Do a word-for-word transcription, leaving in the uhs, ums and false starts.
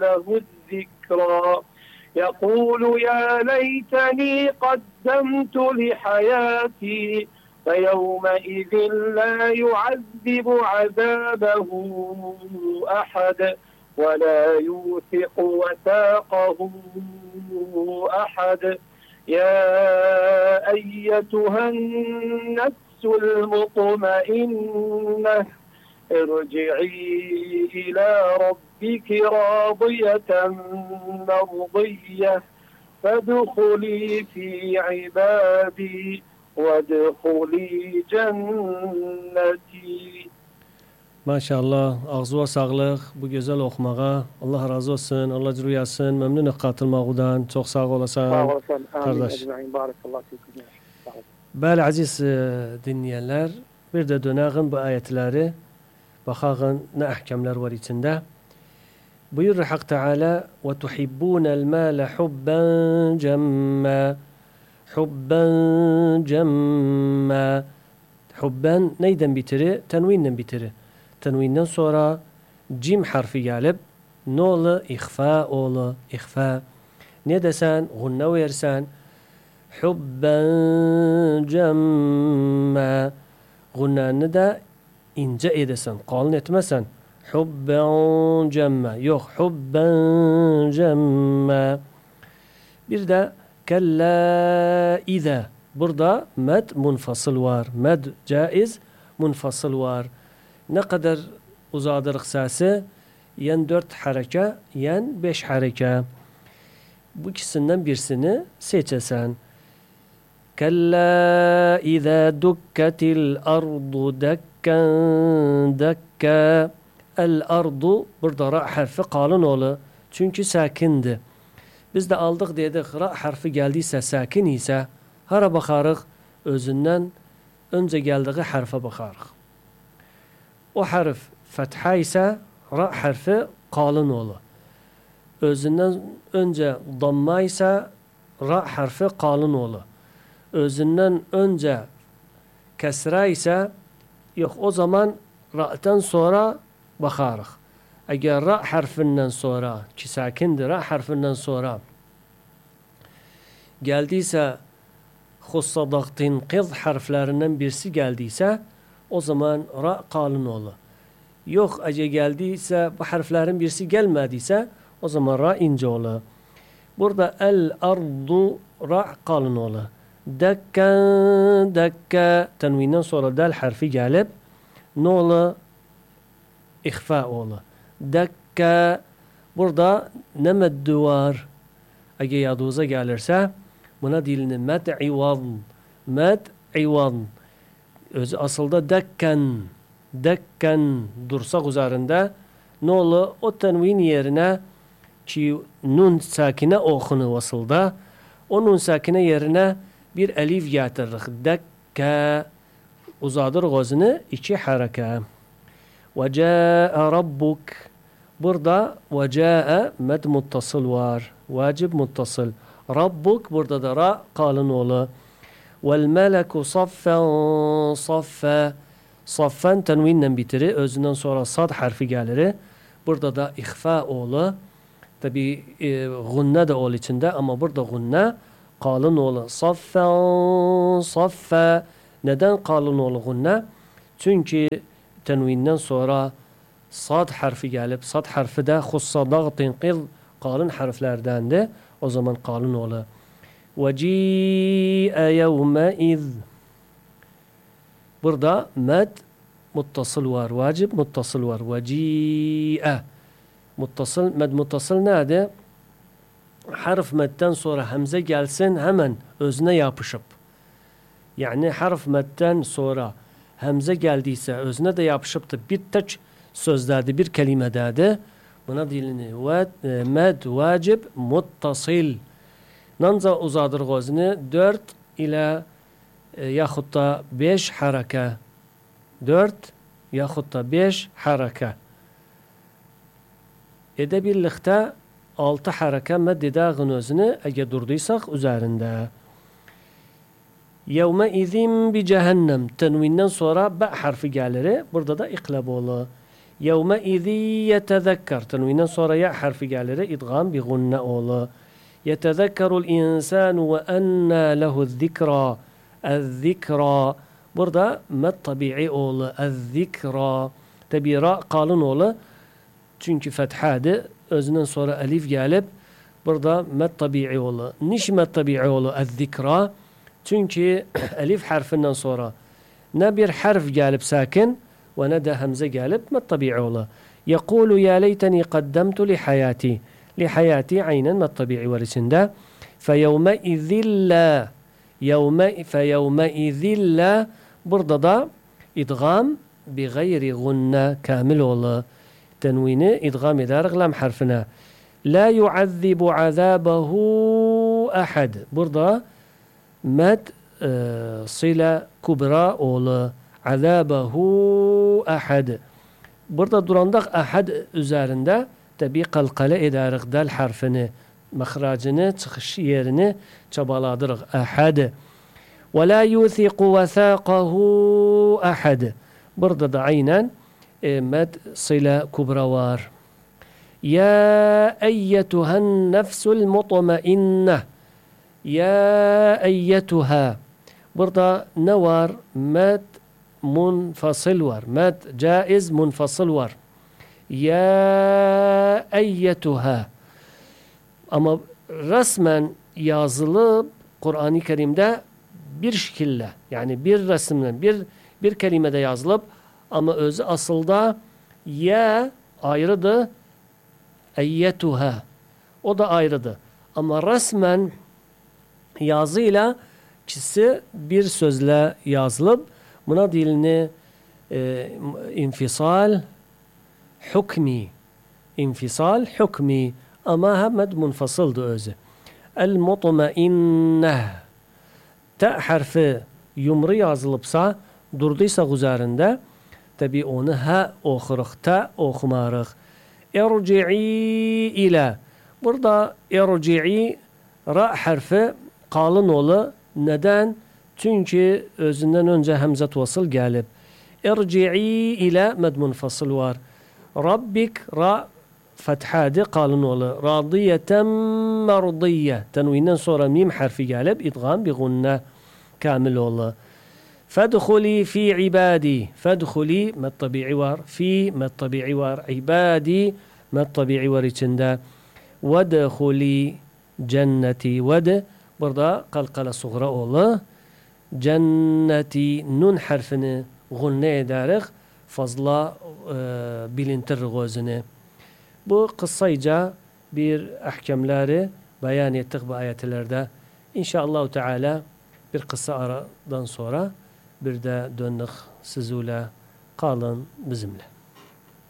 له الذكرى يقول يا ليتني قدمت لحياتي فيومئذ لا يعذب عذابه أحد ولا يوثق وثاقه أحد. يا أيتها النفس المطمئنة ارجعي إلى ربك راضية مرضية فادخلي في عبادي وادخلي جنتي. Maşallah, ağzına sağlıq bu gözəl oxumağa. Allah razı olsun, Allah cürü yazsın. Məmnunıq qatılmağıdan. Çox sağ olasan. Sağ olasın. Kardeş. Amin. Barakallahu fikum. Bəli, əziz dinləyənlər, bir də dönəğin bu ayətləri, baxağın nə əhkəmlər var içində. Buyurur Hak Teala: "Və tuhibbunel mâle hubban cemma." Hubban cemma. Hubban neyden bitirir? Tenvinle bitirir. Tenvinden sonra cim harfi gelip ne olur? İhfa olur. İhfa. Ne desen? Gunna versen. Hubban cemma. Gunnanı da ince edesen. Kalın etmesen. Hubban cemma. Yok. Hubban cemma. Bir de kella iza. Burada med munfasıl var. Med caiz, munfasıl var. Ne kadar uzadırıq səsi? Yen dört hareke, yen beş hareke. Bu ikisinden birisini seçesen. Kella iza dukkatil ardu dekkan dekka. El ardu burada ra harfi kalın oğlu. Çünkü sakindi. Biz de aldık dedik ra harfi geldiyse sakin ise hara baxarıq özündən öncə gəldiği hərfə baxarıq. O hərf fəthə isə ra hərfi qalın olur. Özündən öncə damma isə ra hərfi qalın olur. Özündən öncə kəsrə isə yox, o zaman ra'dan sonra baxarıq. Əgər ra hərfindən sonra ki sakindir, ra hərfindən sonra gəldiysə Xussadaqtin qız harflerinden birisi geldiyse o zaman ra kalın olur. Yok acı geldiyse bu harflerin birisi gelmediyse o zaman ra ince olur. Burada el ardu ra kalın olur. Dekka dekka tenvinden sonra dal harfi gelip ne olur? İhfa olur. Dekka burada ne meddi var? Eğer yaduza gelirse buna dilini med ivad. Med ivad. Öz asılda dekken. Dekken dursak üzerinde ne olur? O tenvin yerine ki nun sakine okunu vasılda o nun sakine yerine bir elif getirir. Dekke uzadır gözünü iki hareke. Ve ca'e rabbuk. Burada ve ca'e med muttasıl var. Vacib muttasıl. Rabbuk burada da ra kalın oğlu. Vel meleku saffen saffe. Saffen tenvinle bitiri. Özünden sonra sad harfi gelir. Burada da ihfa oğlu. Tabi e, gunne de oğlu içinde ama burada gunne kalın oğlu. Saffen saffe. Neden kalın oğlu gunne? Çünkü tenvinden sonra sad harfi gelip sad harfi de hussa dağıtın qil kalın harflerdendi. O zaman kalın oğlu. وَجِيءَ يَوْمَئِذ. Burada med muttasıl var. Vacib muttasıl var. وَجِيءَ. Muttasıl, med muttasıl nerede? Harf medden sonra hamze gelsin hemen özüne yapışıp. Yani harf medden sonra hamze geldiyse özüne de yapışıp da bir tek sözlerde bir kelimederde buna dilini med vacib muttasıl. Nanca uzadır gözünü dört ile e, yaxud da beş hareke. Dört yaxud da beş hareke. Edebillikte altı hareke meddedağın özünü eğer durduysak üzerinde. Yevme izin bi cehennem. Tenvinden sonra be harfi gelir. Burada da iklab olur. يَوْمَئِذٍ يَتَذَكَّرْ Tenvinden sonra ya harfi gelir. İdgam bi gunne oğlu. يَتَذَكَّرُ الْاِنْسَانُ وَاَنَّا لَهُ الذِّكْرَى الذِّكْرَى Burada met tabi'i oğlu. الذِّكْرَى Tabi ra kalın oğlu. Çünkü fethadı. Özünden sonra elif gelip burada met tabi'i oğlu. Niş met tabi'i oğlu الذِّكْرَى Çünkü elif harfinden sonra ne bir harf gelip sakin ve ne de hamze gelip met tabi'i oğlu. يَقُولُ يَا لَيْتَنِي قَدَّمْتُ لِحَيَاتِي لِحَيَاتِي aynen met tabi'i var içinde. فَيَوْمَئِذٍ لَا يَوْمَ فَيَوْمَئِذٍ لَا Burada da idgam bi gayri gunne kamil oğlu. Tenvini idgam eder lam harfine. La yu'azzibu azabahu ahad. Burada med e, sile kubra oğlu. Azabahu ahad. Burada durandak ahad üzerinde tabi kalkale ederek dal harfini, mahracını, çıkış yerini çabaladırık. Ahad. Ve la yuthiqu vesaqahu ahad. Burada da aynen e, med sile kubra var. Ya eyyetühen nefsul mutmainneh. Ya eyyetüha. Burada ne var? Med munfasıl var. Med caiz munfasıl var. Ya eyyetüha. Ama resmen yazılı Kur'an-ı Kerim'de bir şekilde yani bir resimden bir bir kelimede yazılıp ama özü asılda ya ayrıdır eyyetuha o da ayrıdır. Ama resmen yazıyla ikisi bir sözle yazılıp buna dilini e, infisal hukmi infisal hukmi ama hemed munfasıldı özü. El mutmainneh ta harfi yumru yazılıpsa durduysa üzerinde tabi onu ha okuruk ta okumarıq. İrci'i ile burada irci'i ra harfi kalın olu. Neden? Çünkü özünden önce hemzet vasıl gelip. İrci'i ile med munfasıl var. Rabbik ra fethadı kalın olu. Radiyeten merdiye. Tenvinden sonra mim harfi gelip idgam bi gunne kamil olu. فادخلي في عبادي فادخلي ما الطبيعي وار في ما الطبيعي وار عبادي ما الطبيعي وار içinde وادخلي جنتي ود burada kalkala suğra oğlu cenneti nun harfini gunne ederek fazla e, bilintir gözünü. Bu kısaca bir ahkamları beyan ettik bu ayetlerde. İnşallah Teala bir kısa aradan sonra bir de döndük sizlerle kalın bizimle.